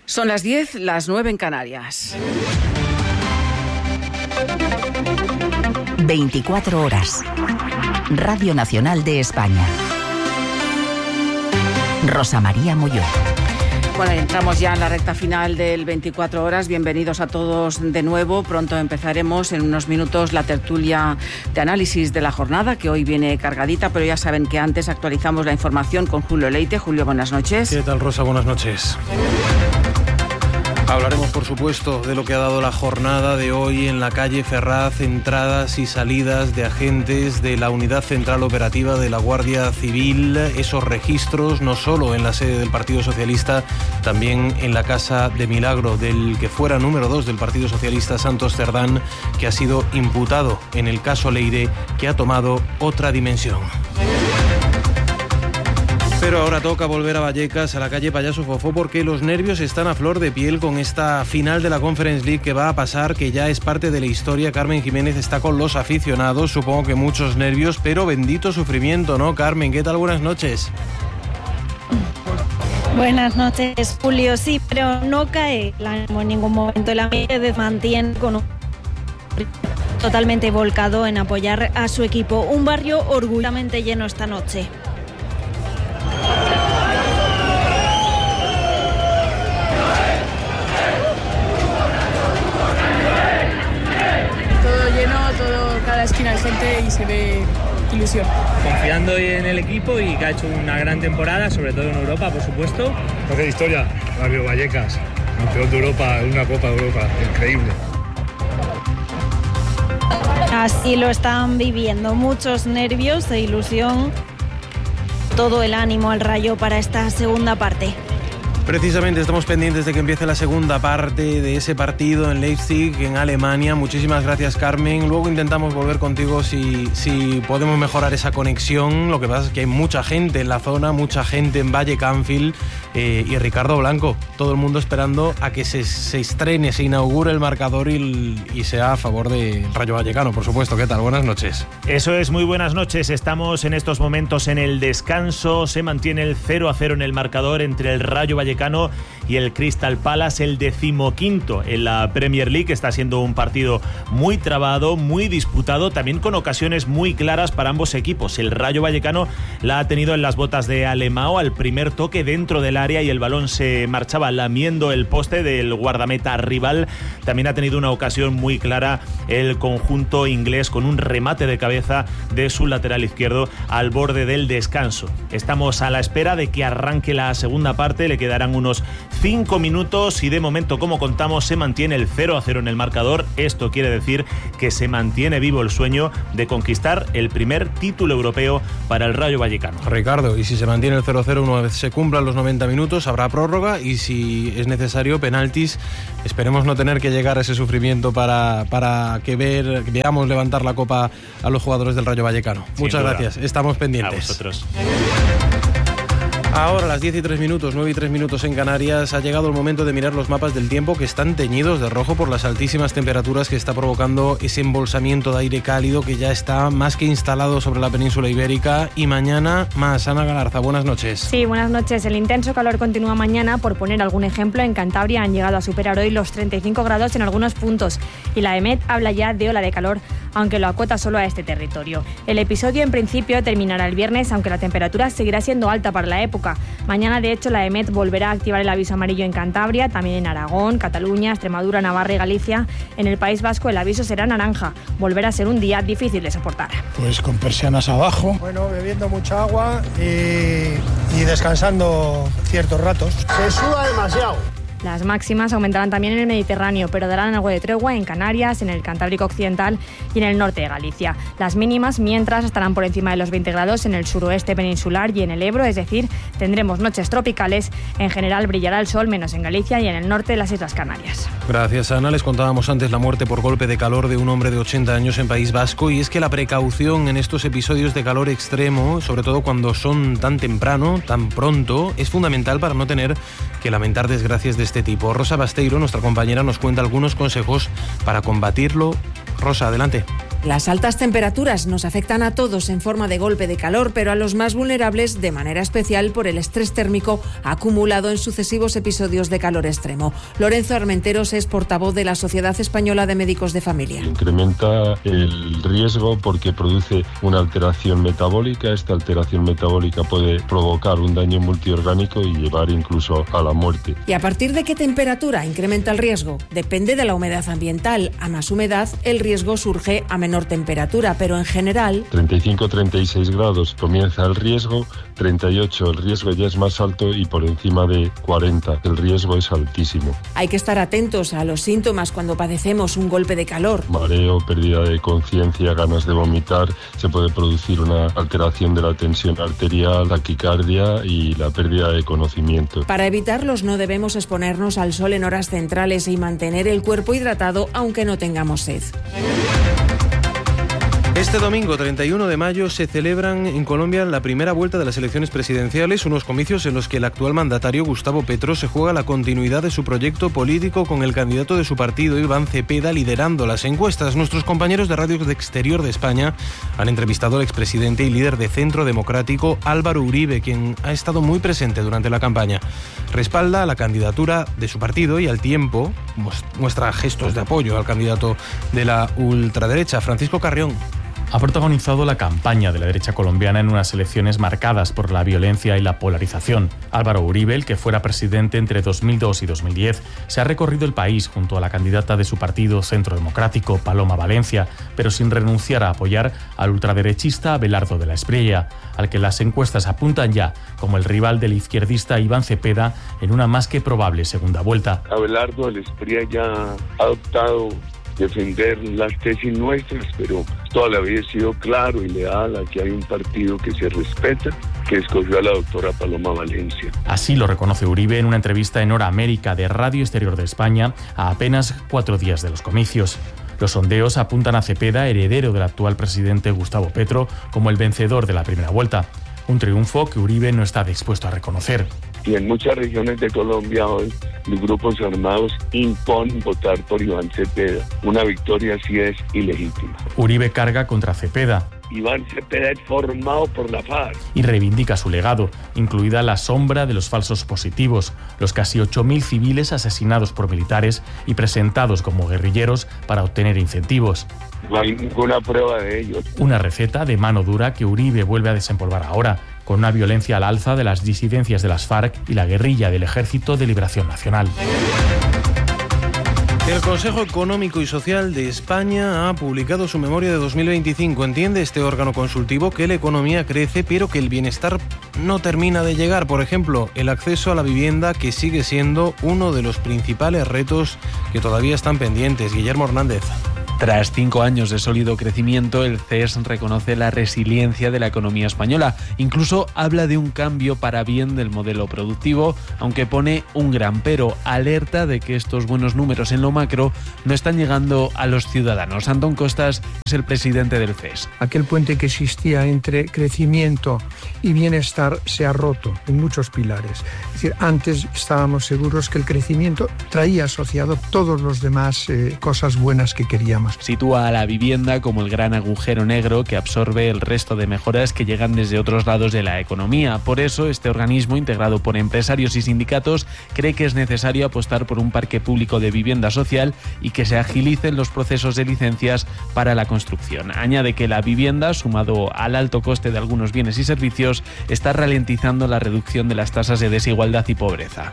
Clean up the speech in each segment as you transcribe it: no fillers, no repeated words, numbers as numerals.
Son las 10, las 9 en Canarias. 24 horas. Radio Nacional de España. Rosa María Molló. Bueno, entramos ya en la recta final del 24 horas. Bienvenidos a todos de nuevo. Pronto empezaremos en unos minutos la tertulia de análisis de la jornada, que hoy viene cargadita, pero ya saben que antes actualizamos la información con Julio Leite. Julio, buenas noches. ¿Qué tal, Rosa? Buenas noches. Hablaremos, por supuesto, de lo que ha dado la jornada de hoy en la calle Ferraz, entradas y salidas de agentes de la Unidad Central Operativa de la Guardia Civil, esos registros no solo en la sede del Partido Socialista, también en la Casa de Milagro del que fuera número 2 del Partido Socialista, Santos Cerdán, que ha sido imputado en el caso Leire, que ha tomado otra dimensión. Pero ahora toca volver a Vallecas, a la calle Payaso Fofó, porque los nervios están a flor de piel con esta final de la Conference League que va a pasar, que ya es parte de la historia. Carmen Jiménez está con los aficionados, supongo que muchos nervios, pero bendito sufrimiento, ¿no, Carmen? ¿Qué tal? Buenas noches. Buenas noches, Julio. Sí, pero no cae el ánimo en ningún momento. El ambiente se mantiene con un totalmente volcado en apoyar a su equipo. Un barrio orgullosamente lleno esta noche. Cada esquina hay gente y se ve ilusión. Confiando en el equipo y que ha hecho una gran temporada, sobre todo en Europa, por supuesto. Hace historia, Barrio Vallecas, campeón de Europa, una Copa de Europa, increíble. Así lo están viviendo, muchos nervios e ilusión, todo el ánimo al Rayo para esta segunda parte. Precisamente estamos pendientes de que empiece la segunda parte de ese partido en Leipzig, en Alemania. Muchísimas gracias, Carmen. Luego intentamos volver contigo si podemos mejorar esa conexión. Lo que pasa es que hay mucha gente en la zona, mucha gente en Valle Canfield y Ricardo Blanco. Todo el mundo esperando a que se estrene, se inaugure el marcador y sea a favor de Rayo Vallecano, por supuesto. ¿Qué tal? Buenas noches. Eso es, muy buenas noches. Estamos en estos momentos en el descanso. Se mantiene el 0-0 en el marcador entre el Rayo Vallecano y el Crystal Palace, el 15º en la Premier League. Está siendo un partido muy trabado, muy disputado, también con ocasiones muy claras para ambos equipos. El Rayo Vallecano la ha tenido en las botas de Alemão al primer toque dentro del área y el balón se marchaba lamiendo el poste del guardameta rival. También ha tenido una ocasión muy clara el conjunto inglés con un remate de cabeza de su lateral izquierdo al borde del descanso. Estamos a la espera de que arranque la segunda parte. Le quedarán unos 5 minutos y de momento, como contamos, se mantiene el 0-0 en el marcador. Esto quiere decir que se mantiene vivo el sueño de conquistar el primer título europeo para el Rayo Vallecano. Ricardo, y si se mantiene el 0-0 una vez se cumplan los 90 minutos, habrá prórroga y si es necesario penaltis. Esperemos no tener que llegar a ese sufrimiento para que veamos levantar la copa a los jugadores del Rayo Vallecano. Muchas gracias, estamos pendientes. A vosotros. Ahora, a las 10 y 3 minutos, 9 y 3 minutos en Canarias, ha llegado el momento de mirar los mapas del tiempo que están teñidos de rojo por las altísimas temperaturas que está provocando ese embolsamiento de aire cálido que ya está más que instalado sobre la península ibérica. Y mañana más. Ana Galarza, buenas noches. Sí, buenas noches. El intenso calor continúa mañana. Por poner algún ejemplo, en Cantabria han llegado a superar hoy los 35 grados en algunos puntos. Y la EMET habla ya de ola de calor, aunque lo acota solo a este territorio. El episodio en principio terminará el viernes, aunque la temperatura seguirá siendo alta para la época. Mañana, de hecho, la EMET volverá a activar el aviso amarillo en Cantabria, también en Aragón, Cataluña, Extremadura, Navarra y Galicia. En el País Vasco el aviso será naranja. Volverá a ser un día difícil de soportar. Pues con persianas abajo. Bueno, bebiendo mucha agua y descansando ciertos ratos. Se suda demasiado. Las máximas aumentarán también en el Mediterráneo, pero darán algo de tregua en Canarias, en el Cantábrico Occidental y en el norte de Galicia. Las mínimas, mientras, estarán por encima de los 20 grados en el suroeste peninsular y en el Ebro, es decir, tendremos noches tropicales. En general brillará el sol, menos en Galicia y en el norte de las Islas Canarias. Gracias, Ana. Les contábamos antes la muerte por golpe de calor de un hombre de 80 años en País Vasco, y es que la precaución en estos episodios de calor extremo, sobre todo cuando son tan temprano, tan pronto, es fundamental para no tener que lamentar desgracias de este tipo. Rosa Basteiro, nuestra compañera, nos cuenta algunos consejos para combatirlo. Rosa, adelante. Las altas temperaturas nos afectan a todos en forma de golpe de calor, pero a los más vulnerables de manera especial por el estrés térmico acumulado en sucesivos episodios de calor extremo. Lorenzo Armenteros es portavoz de la Sociedad Española de Médicos de Familia. Incrementa el riesgo porque produce una alteración metabólica. Esta alteración metabólica puede provocar un daño multiorgánico y llevar incluso a la muerte. ¿Y a partir de qué temperatura incrementa el riesgo? Depende de la humedad ambiental. A más humedad, el riesgo surge a menor temperatura, pero en general... 35-36 grados comienza el riesgo, 38 el riesgo ya es más alto y por encima de 40 el riesgo es altísimo. Hay que estar atentos a los síntomas cuando padecemos un golpe de calor. Mareo, pérdida de conciencia, ganas de vomitar, se puede producir una alteración de la tensión arterial, taquicardia y la pérdida de conocimiento. Para evitarlos no debemos exponernos al sol en horas centrales y mantener el cuerpo hidratado aunque no tengamos sed. Este domingo 31 de mayo se celebran en Colombia la primera vuelta de las elecciones presidenciales, unos comicios en los que el actual mandatario Gustavo Petro se juega la continuidad de su proyecto político con el candidato de su partido, Iván Cepeda, liderando las encuestas. Nuestros compañeros de Radio de Exterior de España han entrevistado al expresidente y líder de Centro Democrático, Álvaro Uribe, quien ha estado muy presente durante la campaña. Respalda la candidatura de su partido y al tiempo muestra gestos de apoyo al candidato de la ultraderecha, Francisco Carrión. Ha protagonizado la campaña de la derecha colombiana en unas elecciones marcadas por la violencia y la polarización. Álvaro Uribe, el que fuera presidente entre 2002 y 2010, se ha recorrido el país junto a la candidata de su partido Centro Democrático, Paloma Valencia, pero sin renunciar a apoyar al ultraderechista Abelardo de la Espriella, al que las encuestas apuntan ya como el rival del izquierdista Iván Cepeda en una más que probable segunda vuelta. Abelardo de la Espriella ha adoptado defender las tesis nuestras, pero toda la vida he sido claro y leal a que hay un partido que se respeta, que escogió a la doctora Paloma Valencia. Así lo reconoce Uribe en una entrevista en Hora América de Radio Exterior de España a apenas 4 días de los comicios. Los sondeos apuntan a Cepeda, heredero del actual presidente Gustavo Petro, como el vencedor de la primera vuelta. Un triunfo que Uribe no está dispuesto a reconocer. Y en muchas regiones de Colombia hoy los grupos armados imponen votar por Iván Cepeda. Una victoria así es ilegítima. Uribe carga contra Cepeda. Iván Cepeda es formado por la FARC. Y reivindica su legado, incluida la sombra de los falsos positivos, los casi 8.000 civiles asesinados por militares y presentados como guerrilleros para obtener incentivos. No hay ninguna prueba de ello. Una receta de mano dura que Uribe vuelve a desempolvar ahora, con una violencia al alza de las disidencias de las FARC y la guerrilla del Ejército de Liberación Nacional. El Consejo Económico y Social de España ha publicado su memoria de 2025. Entiende este órgano consultivo que la economía crece, pero que el bienestar no termina de llegar. Por ejemplo, el acceso a la vivienda, que sigue siendo uno de los principales retos que todavía están pendientes. Guillermo Hernández. Tras 5 años de sólido crecimiento, el CES reconoce la resiliencia de la economía española. Incluso habla de un cambio para bien del modelo productivo, aunque pone un gran pero. Alerta de que estos buenos números en lo macro no están llegando a los ciudadanos. Antón Costas es el presidente del CES. Aquel puente que existía entre crecimiento y bienestar se ha roto en muchos pilares. Es decir, antes estábamos seguros que el crecimiento traía asociado todos los demás cosas buenas que queríamos. Sitúa a la vivienda como el gran agujero negro que absorbe el resto de mejoras que llegan desde otros lados de la economía. Por eso, este organismo, integrado por empresarios y sindicatos, cree que es necesario apostar por un parque público de vivienda social y que se agilicen los procesos de licencias para la construcción. Añade que la vivienda, sumado al alto coste de algunos bienes y servicios, está ralentizando la reducción de las tasas de desigualdad y pobreza.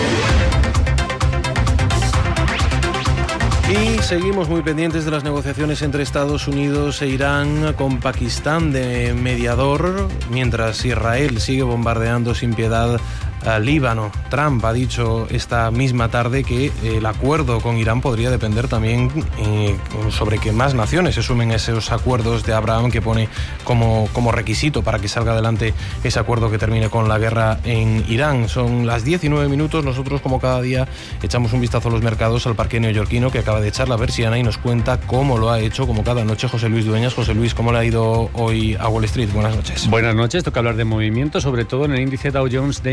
Y seguimos muy pendientes de las negociaciones entre Estados Unidos e Irán, con Pakistán de mediador, mientras Israel sigue bombardeando sin piedad al Líbano. Trump ha dicho esta misma tarde que el acuerdo con Irán podría depender también sobre que más naciones se sumen a esos acuerdos de Abraham que pone como requisito para que salga adelante ese acuerdo que termine con la guerra en Irán. Son las 19 minutos. Nosotros, como cada día, echamos un vistazo a los mercados, al parque neoyorquino, que acaba de echar la persiana y nos cuenta cómo lo ha hecho, como cada noche, José Luis Dueñas. José Luis, ¿cómo le ha ido hoy a Wall Street? Buenas noches. Buenas noches. Toca hablar de movimiento, sobre todo en el índice Dow Jones de Industriales,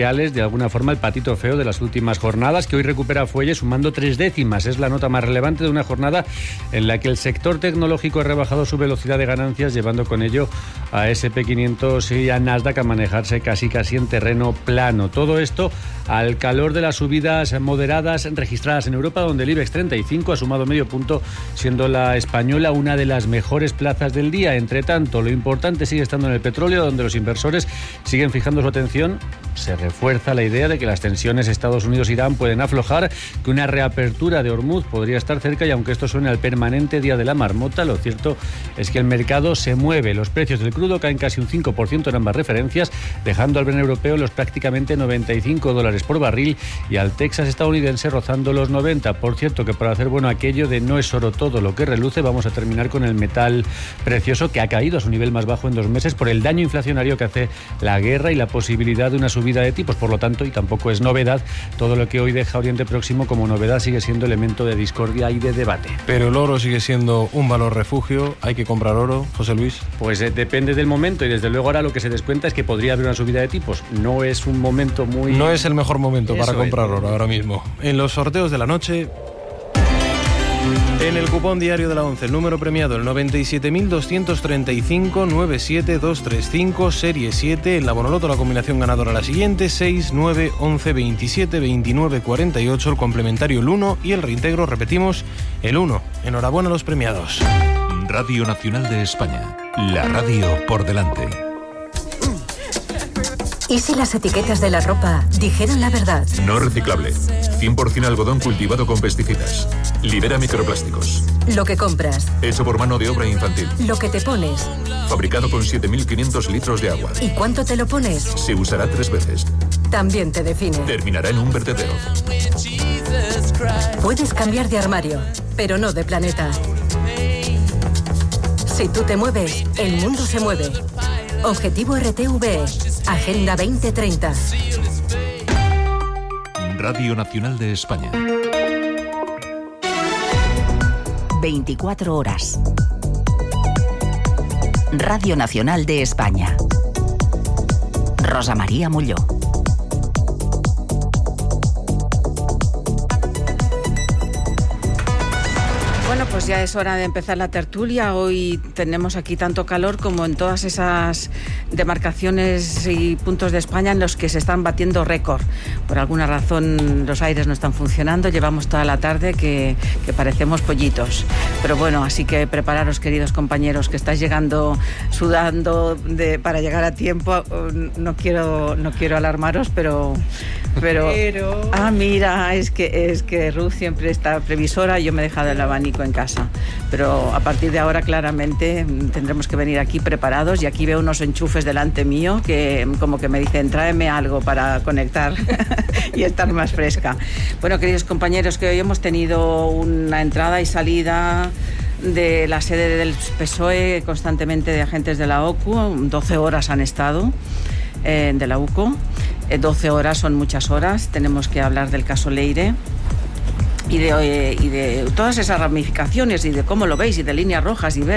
Viales, de alguna forma el patito feo de las últimas jornadas, que hoy recupera fuelle sumando 3 décimas. Es la nota más relevante de una jornada en la que el sector tecnológico ha rebajado su velocidad de ganancias, llevando con ello a S&P 500 y a Nasdaq a manejarse casi en terreno plano. Todo esto al calor de las subidas moderadas registradas en Europa, donde el IBEX 35 ha sumado medio punto, siendo la española una de las mejores plazas del día. Entre tanto, lo importante sigue estando en el petróleo, donde los inversores siguen fijando su atención. Se refuerza la idea de que las tensiones Estados Unidos-Irán pueden aflojar, que una reapertura de Hormuz podría estar cerca, y aunque esto suene al permanente día de la marmota, lo cierto es que el mercado se mueve. Los precios del crudo caen casi un 5% en ambas referencias, dejando al Brent europeo los prácticamente $95 por barril y al Texas estadounidense rozando los 90. Por cierto, que por hacer bueno aquello de no es oro todo lo que reluce, vamos a terminar con el metal precioso, que ha caído a su nivel más bajo en 2 meses por el daño inflacionario que hace la guerra y la posibilidad de una subida de tipos. Por lo tanto, y tampoco es novedad, todo lo que hoy deja Oriente Próximo como novedad sigue siendo elemento de discordia y de debate. Pero el oro sigue siendo un valor refugio. ¿Hay que comprar oro, José Luis? Pues depende del momento, y desde luego ahora lo que se descuenta es que podría haber una subida de tipos. No es un momento muy... No es el mejor momento para comprar oro ahora mismo. En los sorteos de la noche, en el cupón diario de la 11, el número premiado el 97.235-97235, serie 7. En la Bonoloto la combinación ganadora la siguiente: 6, 9, 11, 27, 29, 48. El complementario el 1 y el reintegro, repetimos, el 1. Enhorabuena a los premiados. Radio Nacional de España, la radio por delante. ¿Y si las etiquetas de la ropa dijeran la verdad? No reciclable. 100% algodón cultivado con pesticidas. Libera microplásticos. Lo que compras. Hecho por mano de obra infantil. Lo que te pones. Fabricado con 7.500 litros de agua. ¿Y cuánto te lo pones? Se usará 3 veces. También te define. Terminará en un vertedero. Puedes cambiar de armario, pero no de planeta. Si tú te mueves, el mundo se mueve. Objetivo RTV, Agenda 2030. Radio Nacional de España. 24 horas. Radio Nacional de España. Rosa María Molló. Bueno, pues ya es hora de empezar la tertulia. Hoy tenemos aquí tanto calor como en todas esas demarcaciones y puntos de España en los que se están batiendo récord. Por alguna razón los aires no están funcionando. Llevamos toda la tarde que parecemos pollitos. Pero bueno, así que prepararos, queridos compañeros, que estáis llegando sudando para llegar a tiempo. No quiero alarmaros, pero... Ah, mira, es que Ruth siempre está previsora y yo me he dejado el abanico en casa. Pero a partir de ahora claramente tendremos que venir aquí preparados, y aquí veo unos enchufes delante mío que como que me dicen: tráeme algo para conectar y estar más fresca. Bueno, queridos compañeros, que hoy hemos tenido una entrada y salida de la sede del PSOE constantemente de agentes de la OCU. 12 horas han estado de la UCO. 12 horas son muchas horas. Tenemos que hablar del caso Leire y de todas esas ramificaciones y de cómo lo veis, y de líneas rojas y verdes.